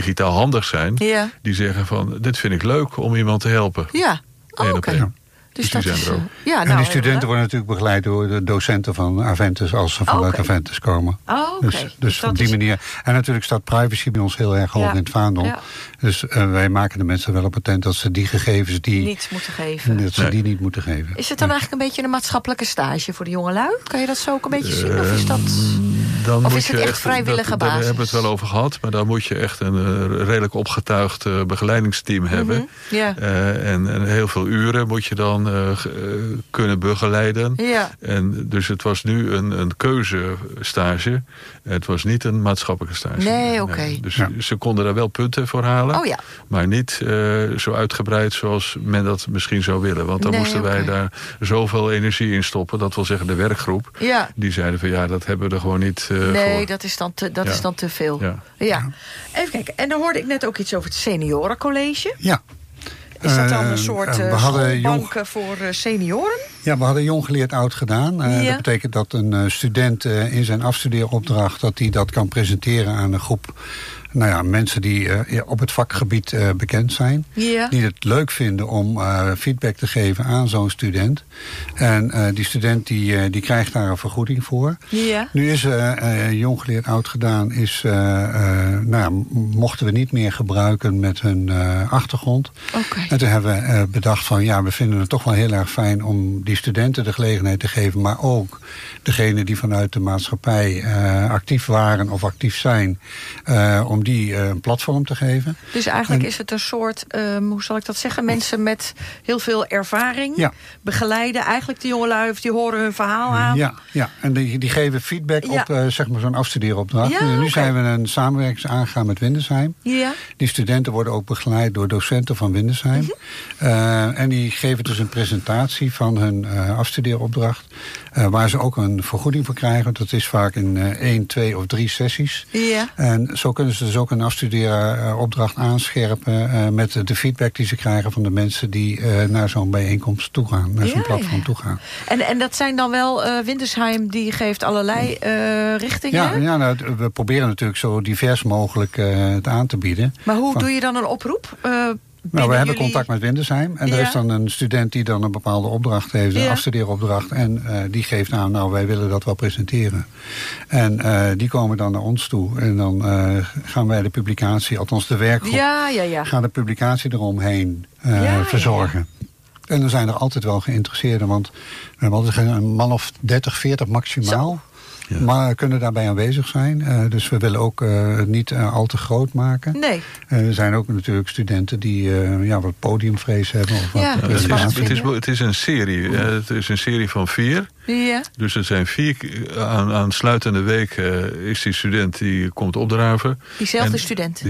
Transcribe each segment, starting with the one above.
digitaal handig zijn, die zeggen van, dit vind ik leuk om iemand te helpen. Ja, oké. Dus die zijn er ook. En die studenten worden natuurlijk begeleid door de docenten van Aventus als ze vanuit Aventus komen. Dus op die manier. En natuurlijk staat privacy bij ons heel erg hoog in het vaandel. Ja. Dus wij maken de mensen wel op attent dat ze die gegevens niet moeten geven. Dat ze die niet moeten geven. Is het dan eigenlijk een beetje een maatschappelijke stage voor de jongelui? Kan je dat zo ook een beetje zien? Of is dat... Of is het echt vrijwillige basis? Daar hebben we het wel over gehad. Maar dan moet je echt een redelijk opgetuigd begeleidingsteam hebben. En heel veel uren moet je dan kunnen begeleiden. Ja. En dus het was nu een keuzestage. Het was niet een maatschappelijke stage. Nee, oké. Dus ze konden daar wel punten voor halen. Oh, ja. Maar niet zo uitgebreid zoals men dat misschien zou willen. Want dan moesten wij daar zoveel energie in stoppen. Dat wil zeggen de werkgroep. Ja. Die zeiden van dat hebben we er gewoon niet voor. Dat is dan te veel. Ja. Even kijken. En dan hoorde ik net ook iets over het seniorencollege. Ja. Is dat dan een soort schoolbanken voor senioren? Ja, we hadden jong geleerd oud gedaan. Dat betekent dat een student in zijn afstudeeropdracht dat hij dat kan presenteren aan een groep mensen die op het vakgebied bekend zijn. Yeah. Die het leuk vinden om feedback te geven aan zo'n student. En die student die krijgt daar een vergoeding voor. Yeah. Nu is jong geleerd oud gedaan. Mochten we niet meer gebruiken met hun achtergrond. Okay. En toen hebben we bedacht van we vinden het toch wel heel erg fijn om die studenten de gelegenheid te geven. Maar ook degenen die vanuit de maatschappij actief waren of actief zijn. Om die een platform te geven. Dus eigenlijk is het een soort, hoe zal ik dat zeggen, mensen met heel veel ervaring begeleiden. Eigenlijk de jongelui, die horen hun verhaal aan. Ja. En die geven feedback op zo'n afstudeeropdracht. Nu zijn we een samenwerking aangegaan met Windesheim. Ja. Die studenten worden ook begeleid door docenten van Windesheim. En die geven dus een presentatie van hun afstudeeropdracht. Waar ze ook een vergoeding voor krijgen. Dat is vaak in 1, 2 of 3 sessies. Ja. En zo kunnen ze dus ook een afstudeeropdracht aanscherpen met de feedback die ze krijgen van de mensen die naar zo'n bijeenkomst toe gaan, naar zo'n platform toe gaan. En dat zijn dan wel, Windesheim die geeft allerlei richtingen? We proberen natuurlijk zo divers mogelijk het aan te bieden. Maar hoe doe je dan een oproep? We hebben contact met Windesheim. En er is dan een student die dan een bepaalde opdracht heeft, een afstudeeropdracht. En die geeft aan, wij willen dat wel presenteren. En die komen dan naar ons toe. En dan gaan wij de publicatie, althans de werkgroep, gaan de publicatie eromheen verzorgen. En er zijn er altijd wel geïnteresseerden, want we hebben altijd een man of 30, 40 maximaal. Zo. Ja. Maar kunnen daarbij aanwezig zijn. Dus we willen ook niet al te groot maken. Nee. Er zijn ook natuurlijk studenten die wat podiumvrees hebben. Of het is een serie. Het is een serie van 4. Ja. Dus het zijn 4 aansluitende weken is die student die komt opdraven. Diezelfde student.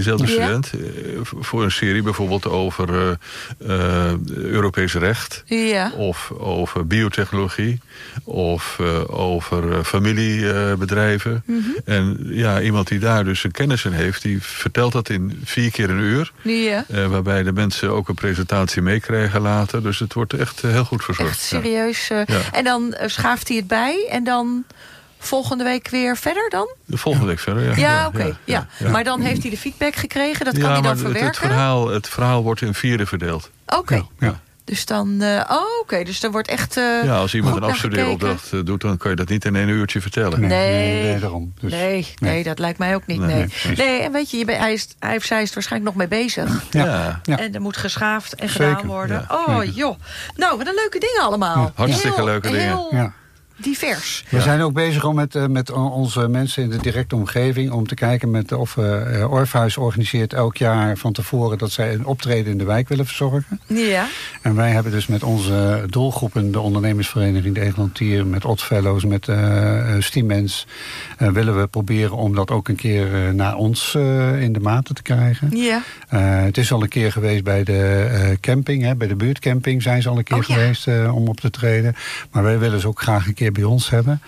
Voor een serie bijvoorbeeld over Europees recht. Ja. Of over biotechnologie. Of over familiebedrijven. Mm-hmm. En iemand die daar dus een kennis in heeft, die vertelt dat in 4 keer een uur. Ja. Waarbij de mensen ook een presentatie meekrijgen later. Dus het wordt echt heel goed verzorgd. Echt serieus. En dan schaaft hij het bij en dan volgende week weer verder dan? De volgende week verder, Ja. Maar dan heeft hij de feedback gekregen, dat kan hij dan verwerken? Het verhaal wordt in 4 verdeeld. Oké. Ja. Dus dan, dus er wordt echt als iemand een afstudeeropdracht doet, dan kan je dat niet in 1 uurtje vertellen. Nee, daarom. Dus, nee, dat lijkt mij ook niet. Nee, en weet je, hij is waarschijnlijk nog mee bezig. Ja. En er moet geschaafd en gedaan worden. Joh. Nou, wat een leuke dingen allemaal. Ja, hartstikke leuke dingen. Divers. We zijn ook bezig om met onze mensen in de directe omgeving om te kijken of Orpheus organiseert elk jaar van tevoren dat zij een optreden in de wijk willen verzorgen. Ja. En wij hebben dus met onze doelgroepen, de ondernemersvereniging De Egelantier, met Oddfellows, met Stiemens, willen we proberen om dat ook een keer naar ons in de maten te krijgen. Ja. Het is al een keer geweest bij de camping, bij de buurtcamping zijn ze al een keer geweest om op te treden. Maar wij willen ze ook graag een keer bij ons hebben.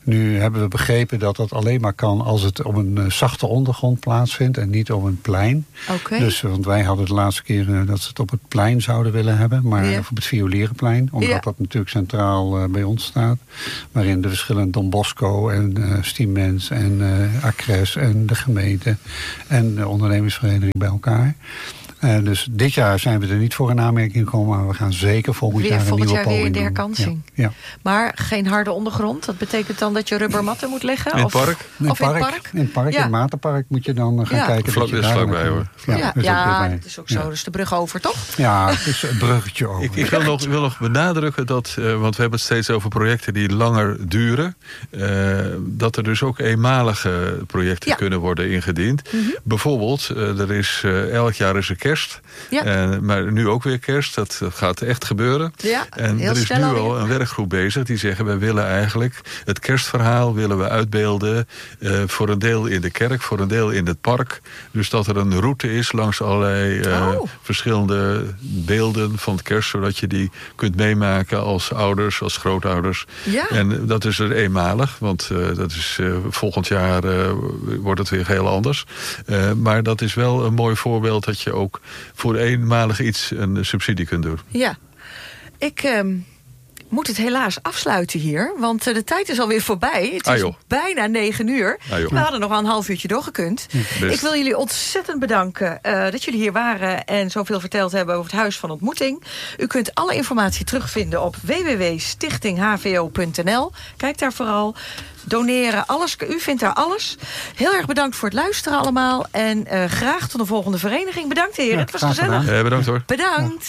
Nu hebben we begrepen dat dat alleen maar kan als het op een zachte ondergrond plaatsvindt en niet op een plein. Okay. Dus, want wij hadden de laatste keer dat ze het op het plein zouden willen hebben, maar op het Violerenplein, omdat dat natuurlijk centraal bij ons staat. Waarin de verschillende Don Bosco en Stiemens en Acres en de gemeente en de ondernemingsvereniging bij elkaar. Dus dit jaar zijn we er niet voor in aanmerking gekomen, maar we gaan zeker volgend jaar een nieuwe poging doen. Weer de herkansing. Ja. Maar geen harde ondergrond? Dat betekent dan dat je rubbermatten moet leggen? In het park? In het park, in het Matenpark moet je dan gaan kijken. Dat is vlakbij hoor. Dat is ook zo. Dus de brug over, toch? Ja, het is een bruggetje over. Ik wil nog benadrukken dat, want we hebben het steeds over projecten die langer duren, dat er dus ook eenmalige projecten kunnen worden ingediend. Bijvoorbeeld, er is elk jaar is er kerst. Maar nu ook weer kerst. Dat gaat echt gebeuren. Ja, en er is nu al een werkgroep bezig die zeggen, wij willen eigenlijk het kerstverhaal willen we uitbeelden. Voor een deel in de kerk, voor een deel in het park. Dus dat er een route is langs allerlei verschillende beelden van het kerst, zodat je die kunt meemaken als ouders, als grootouders. Ja. En dat is er eenmalig, want dat is volgend jaar wordt het weer heel anders. Maar dat is wel een mooi voorbeeld dat je ook voor eenmalig iets een subsidie kunt doen. Ja, ik moet het helaas afsluiten hier, want de tijd is alweer voorbij. Het is bijna 9 uur. We hadden nog wel een half uurtje doorgekund. Ik wil jullie ontzettend bedanken dat jullie hier waren en zoveel verteld hebben over het Huis van Ontmoeting. U kunt alle informatie terugvinden op www.stichtinghvo.nl. Kijk daar vooral. Doneren, alles. U vindt daar alles. Heel erg bedankt voor het luisteren allemaal. En graag tot de volgende vereniging. Bedankt heren, het was gezellig. Bedankt hoor. Bedankt.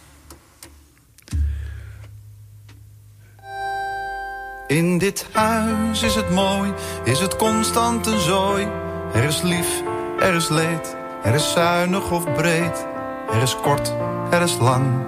In dit huis is het mooi, is het constant een zooi. Er is lief, er is leed, er is zuinig of breed. Er is kort, er is lang,